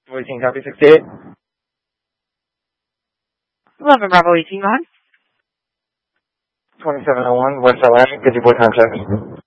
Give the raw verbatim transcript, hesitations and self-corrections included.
Voicing copy sixty-eight. eleven Bravo eighteen on. twenty-seven oh one, West Atlantic, fifty-four contact.